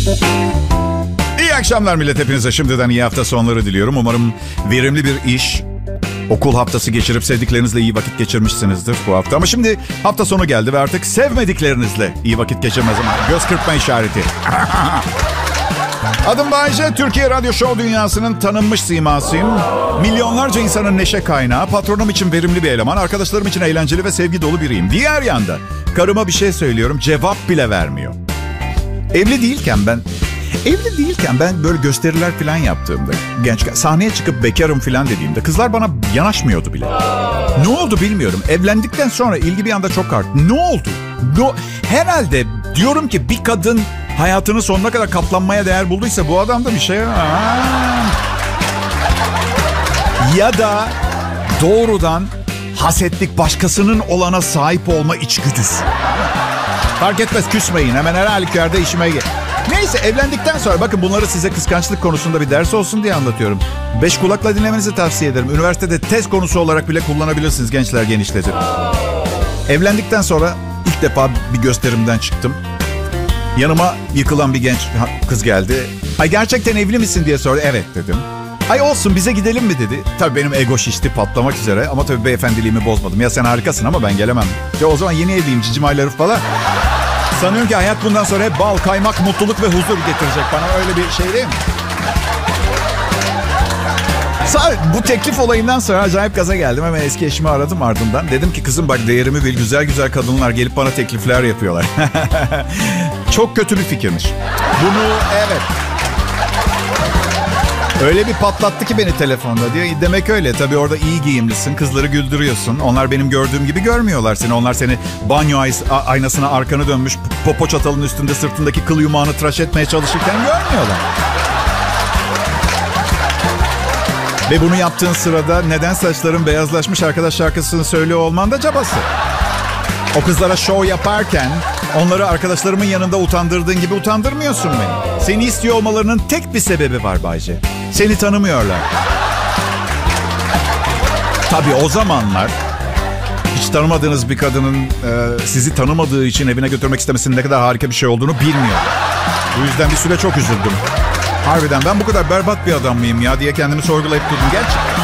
İyi akşamlar millet, hepinize şimdiden iyi hafta sonları diliyorum. Umarım verimli bir iş, okul haftası geçirip sevdiklerinizle iyi vakit geçirmişsinizdir bu hafta. Ama şimdi hafta sonu geldi ve artık sevmediklerinizle iyi vakit geçirme zamanı. Göz kırpma işareti. Adım Bayce, Türkiye Radyo Show dünyasının tanınmış simasıyım. Milyonlarca insanın neşe kaynağı, patronum için verimli bir eleman, arkadaşlarım için eğlenceli ve sevgi dolu biriyim. Diğer yanda karıma bir şey söylüyorum, cevap bile vermiyor. Evli değilken ben böyle gösteriler falan yaptığımda, gençken sahneye çıkıp bekarım falan dediğimde kızlar bana yanaşmıyordu bile. Ne oldu bilmiyorum. Evlendikten sonra ilgi bir anda çok arttı. Ne oldu? Herhalde diyorum ki bir kadın hayatını sonuna kadar katlanmaya değer bulduysa bu adamda bir şey var. Ya da doğrudan hasetlik, başkasının olana sahip olma içgüdüsü. Fark etmez, küsmeyin. Hemen her halükarda işime gel. Neyse, evlendikten sonra bakın, bunları size kıskançlık konusunda bir ders olsun diye anlatıyorum. 5 kulakla dinlemenizi tavsiye ederim. Üniversitede tez konusu olarak bile kullanabilirsiniz, gençler genişletir. Evlendikten sonra ilk defa bir gösterimden çıktım. Yanıma yıkılan bir genç kız geldi. Ay, gerçekten evli misin diye sordu. Evet dedim. Ay olsun, bize gidelim mi dedi. Tabii benim ego şişti patlamak üzere. Ama tabii beyefendiliğimi bozmadım. Ya sen harikasın ama ben gelemem. Ya o zaman yeni evliyim, cicim ayları falan. Sanıyorum ki hayat bundan sonra hep bal, kaymak, mutluluk ve huzur getirecek bana. Öyle bir şey değil mi? Bu teklif olayından sonra acayip gaza geldim. Hemen eski eşimi aradım ardından. Dedim ki kızım bak, değerimi bil, güzel güzel kadınlar gelip bana teklifler yapıyorlar. Çok kötü bir fikirmiş. Bunu evet. Öyle bir patlattı ki beni telefonda diyor. Demek öyle. Tabii orada iyi giyimlisin, kızları güldürüyorsun. Onlar benim gördüğüm gibi görmüyorlar seni. Onlar seni banyo aynasına arkanı dönmüş, popo çatalının üstünde sırtındaki kıl yumağını tıraş etmeye çalışırken görmüyorlar. Ve bunu yaptığın sırada neden saçların beyazlaşmış arkadaş şarkısını söylüyor olman da cabası. O kızlara şov yaparken onları arkadaşlarımın yanında utandırdığın gibi utandırmıyorsun beni. Seni istiyor olmalarının tek bir sebebi var Bayce. Seni tanımıyorlar. Tabii o zamanlar hiç tanımadığınız bir kadının sizi tanımadığı için evine götürmek istemesinin ne kadar harika bir şey olduğunu bilmiyor. Bu yüzden bir süre çok üzüldüm. Harbiden ben bu kadar berbat bir adam mıyım ya diye kendimi sorgulayıp durdum gerçekten.